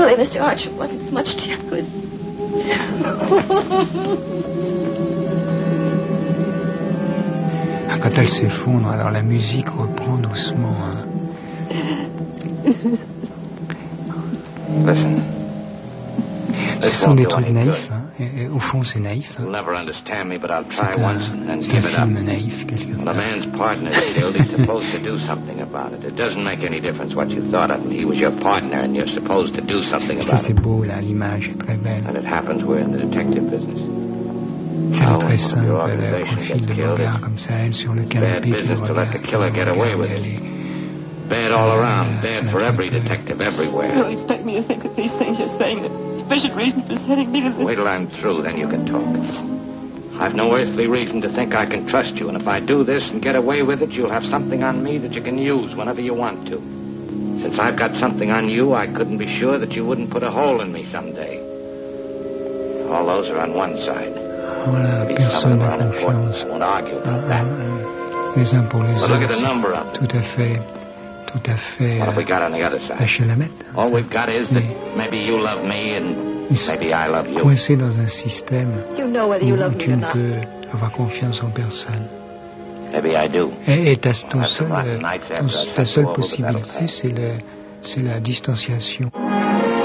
Really, Mr. Archer wasn't so much jealous. Quand elle s'effondre, alors la musique reprend doucement. Listen. Ce sont des trucs naïfs, et au fond c'est naïf. You'll never understand me, but I'll C'est try once and then un give it up. film naïf quelque When a part. man's partner is killed, he's supposed to do something about it. It doesn't make any difference what you thought of him. He was your partner, and you're supposed to do something Ça about c'est it. beau là, l'image est très belle. And it happens we're in the detective business. C'est très simple, le profil de Bogart comme ça, elle sur le Bad canapé qui le business to let the regarde, killer get away with elle it. est... Bad all around. Bad for every detective You everywhere. don't expect me to think that these things you're saying are sufficient reason for sending me to the... Wait till I'm through, then you can talk. I've no earthly reason to think I can trust you, and if I do this and get away with it, you'll have something on me that you can use whenever you want to. Since I've got something on you, I couldn't be sure that you wouldn't put a hole in me someday. All those are on one side. Voilà, Maybe personne some of n'a them are unimportant. confiance I won't argue about that. Les uns pour les But look at autres, the number of them. tout à fait What have we got on the other side? la chalamette. All we've got is that Mais maybe you love me and ils sont maybe I love you. coincés dans un système You know whether you où love me tu or ne not. peux avoir confiance en personne. Maybe I do. Et I've some rotten nights after I ta sent seule you over, but that'll possibilité, pass. c'est la distanciation.